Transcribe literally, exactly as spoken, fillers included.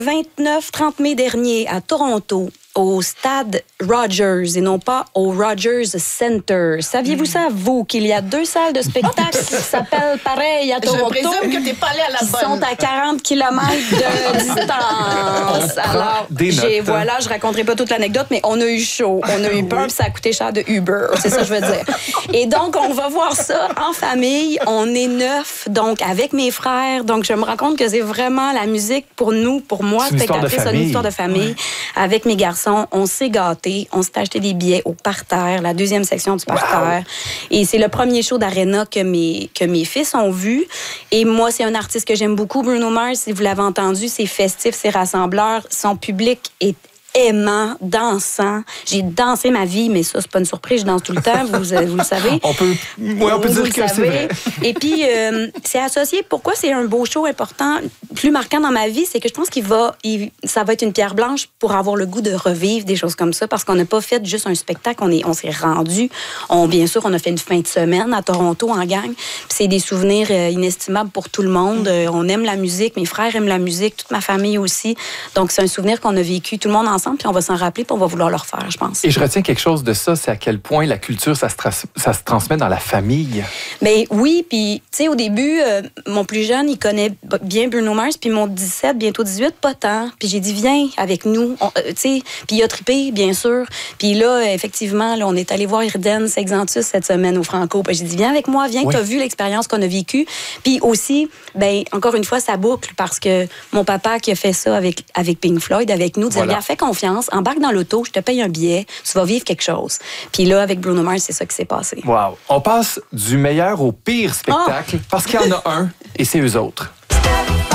vingt-neuf trente mai dernier à Toronto, au stade Rogers et non pas au Rogers Center. Saviez-vous ça, vous, qu'il y a deux salles de spectacle qui s'appellent pareil à Toronto? Je présume que t'es pas allé à la qui bonne. sont à quarante kilomètres de distance. Alors, j'ai, voilà, je raconterai pas toute l'anecdote, mais on a eu chaud, on a eu peur, puis ça a coûté cher de Uber. C'est ça que je veux dire. Et donc, on va voir ça en famille. On est neuf, donc avec mes frères. Donc, je me rends compte que c'est vraiment la musique pour nous, pour moi, spectatrice, c'est une histoire de famille. Ouais. Avec mes garçons, on s'est gâtés. On s'est acheté des billets au parterre, la deuxième section du parterre. Wow. Et c'est le premier show d'Arena que mes, que mes fils ont vu. Et moi, c'est un artiste que j'aime beaucoup, Bruno Mars. Si vous l'avez entendu, c'est festif, c'est rassembleur. Son public est aimant, dansant. J'ai dansé ma vie, mais ça, c'est pas une surprise, je danse tout le temps, vous, vous le savez. On peut, ouais, on peut dire que c'est vrai. Et puis, euh, c'est associé, pourquoi c'est un beau show important, plus marquant dans ma vie, c'est que je pense qu'il va, il, ça va être une pierre blanche pour avoir le goût de revivre des choses comme ça, parce qu'on n'a pas fait juste un spectacle, on, est, on s'est rendu. On, bien sûr, on a fait une fin de semaine à Toronto en gang, puis c'est des souvenirs euh, inestimables pour tout le monde. Euh, on aime la musique, mes frères aiment la musique, toute ma famille aussi. Donc, c'est un souvenir qu'on a vécu tout le monde ensemble, puis on va s'en rappeler, puis on va vouloir le refaire, je pense. Et je retiens quelque chose de ça, c'est à quel point la culture, ça se, tra- ça se transmet dans la famille. Bien, oui, puis, tu sais, au début, euh, mon plus jeune, il connaît bien Bruno Mars, puis mon dix-sept, bientôt dix-huit, pas tant. Puis j'ai dit, viens avec nous, euh, tu sais, puis il a trippé, bien sûr. Puis là, effectivement, là, on est allé voir Irden Sexantus cette semaine au Franco. Puis j'ai dit, viens avec moi, viens, oui. Tu as vu l'expérience qu'on a vécue. Puis aussi, ben encore une fois, ça boucle, parce que mon papa qui a fait ça avec, avec Pink Floyd, avec nous, disait, voilà. Fais confiance, embarque dans l'auto, je te paye un billet, tu vas vivre quelque chose. Puis là, avec Bruno Mars, c'est ça qui s'est passé. Wow. On passe du meilleur au pire spectacle, oh. Parce qu'il y en a un, et c'est eux autres.